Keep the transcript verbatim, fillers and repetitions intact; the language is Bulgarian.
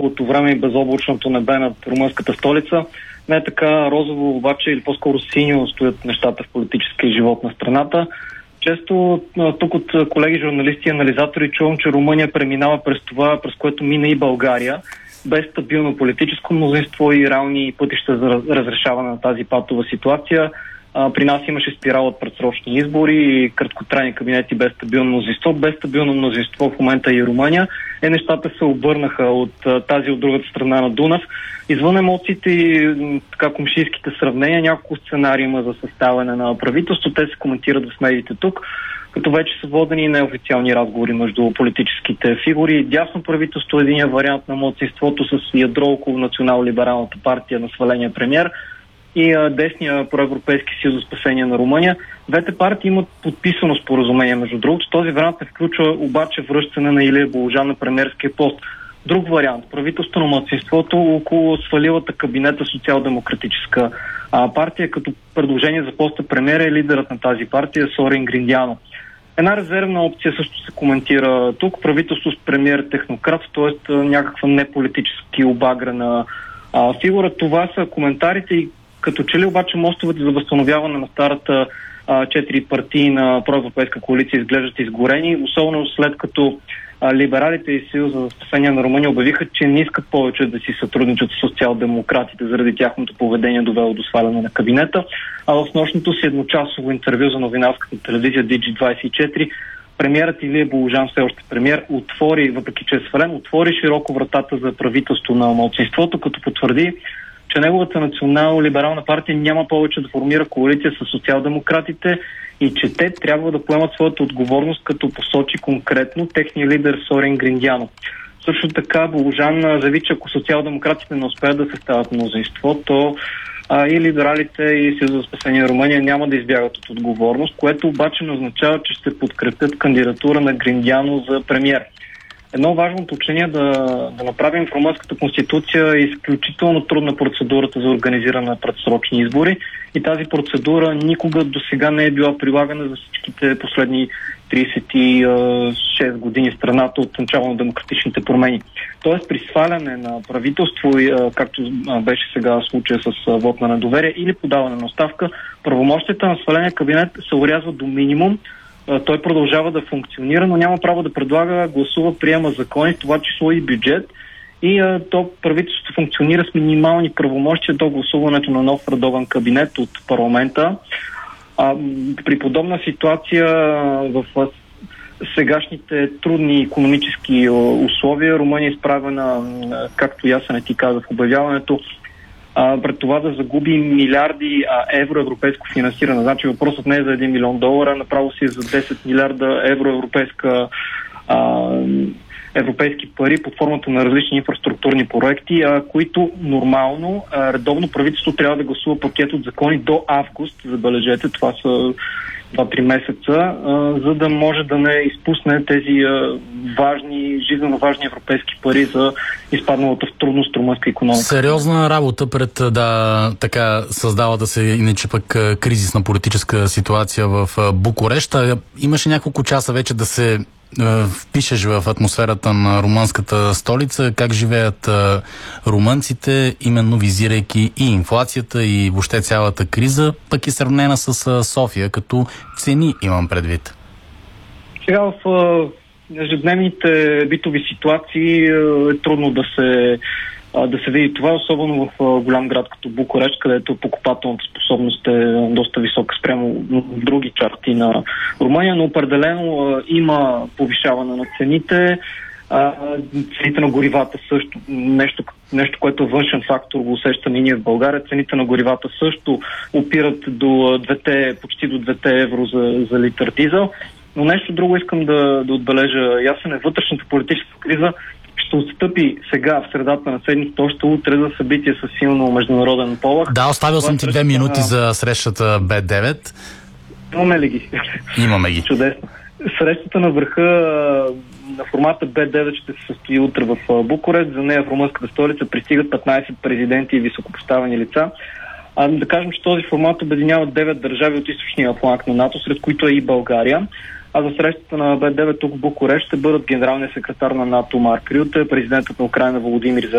дългото време и безоблачното небе над румънската столица. Не така розово, обаче, или по-скоро синьо стоят нещата в политическия живот на страната. Често тук от колеги журналисти и анализатори чувам, че Румъния преминава през това, през което мина и България, без стабилно политическо мнозинство и реални пътища за разрешаване на тази патова ситуация. А, при нас имаше спирал от предсрочни избори и краткотрайни кабинети без стабилно мнозинство. Без стабилно мнозинство в момента и Румъния. Е, нещата се обърнаха от а, тази от другата страна на Дунав. Извън емоциите и така комшийските сравнения, няколко сценарии има за съставяне на правителство. Те се коментират в медиите тук, като вече са водени неофициални разговори между политическите фигури. Дясно правителство е един вариант на младсинството с ядро около национал-либералната партия на сваления премиер и а, десния проевропейски съюз за спасение на Румъния. Двете партии имат подписано споразумение, между другото. Този вариант се включва обаче връщане на Илия Болужан на премиерския пост. Друг вариант. Правителство на младсинството около свалилата кабинета социал-демократическа а, партия, като предложение за поста премиера е лидерът на тази партия Сорин Гриндяно. Една резервна опция също се коментира тук. Правителство с премиер технократ, т.е. някаква неполитически обагрена а, фигура. Това са коментарите и като че ли обаче мостовете за възстановяване на старата четири партии на проевропейска коалиция изглеждат изгорени, особено след като а, либералите и Съюза за спасение на Румъния обявиха, че не искат повече да си сътрудничат с социал-демократите заради тяхното поведение, довело до сваляне на кабинета. А в нощното си едночасово интервю за новинарската телевизия Ди Джи двадесет и четири премиерът Илия Болужан, все още премиер, отвори, въпреки че е свален, отвори широко вратата за правителство на малцинството, като потвърди, че неговата национално-либерална партия няма повече да формира коалиция с социал-демократите и че те трябва да поемат своята отговорност, като посочи конкретно техния лидер Сорин Гриндяно. Също така Болужан заяви, че ако социал-демократите не успеят да съставят мнозинство, то а, и либералите и Съюза за спасение на Румъния няма да избягат от отговорност, което обаче не означава, че ще подкрепят кандидатура на Гриндяно за премиер. Едно важно уточнение е да, да направим в румънската конституция е изключително трудна процедурата за организиране на предсрочни избори и тази процедура никога до сега не е била прилагана за всичките последни тридесет и шест години страната от начало на демократичните промени. Тоест при сваляне на правителство, както беше сега случая с вод на недоверие или подаване на оставка, правомощията на сваления кабинет се орязват до минимум. Той продължава да функционира, но няма право да предлага, гласува, приема закони, в това число и бюджет. И а, то правителството функционира с минимални правомощия до гласуването на нов редовен кабинет от парламента. А, при подобна ситуация в сегашните трудни икономически условия Румъния е изправена, както ясен е ти каза в обявяването, Uh, пред това да загуби милиарди uh, евро европейско финансиране. Значи въпросът не е за един милион долара, направо си е за десет милиарда евро европейска, uh, европейски пари под формата на различни инфраструктурни проекти, uh, които нормално, uh, редовно правителство трябва да гласува пакет от закони до август. Забележете, това са два-три месеца, а, за да може да не изпусне тези а, важни, жизненно важни европейски пари за изпадналата в трудност румънска икономика. Сериозна работа пред да така създавата се иначе пък кризисна политическа ситуация в Букурещ. Имаше няколко часа вече да се впишеш в атмосферата на румънската столица, как живеят а, румънците, именно визирайки и инфлацията, и въобще цялата криза, пък и сравнена с а, София, като цени имам предвид. Сега в а, ежедневните битови ситуации а, е трудно да се да се види това, особено в а, голям град като Букурещ, където покупателната способност е доста висока спрямо в други части на Румъния, но определено а, има повишаване на цените. А, цените на горивата също, нещо, нещо, което е външен фактор, го усещаме и ние в България. Цените на горивата също опират до двете, почти до двете евро за, за литър дизел. Но нещо друго искам да, да отбележа. Ясен е, вътрешната политическа криза ще отстъпи сега в средата на седмицата, още утре за събитие с силно международен полах. Да, оставил съм ти две минути за срещата Б девет. Имаме ли ги? Имаме ги. Чудесно. Срещата на върха на формата Б девет ще се състои утре в Букурещ. За нея в румънската столица пристигат петнайсет президенти и високопоставени лица. А, да кажем, че този формат обединява девет държави от източния фланг на НАТО, сред които е и България. А за срещата на Б девет тук в Букурещ ще бъдат генералният секретар на НАТО Марк Рюте, президентът на Украйна Володимир Зеленски,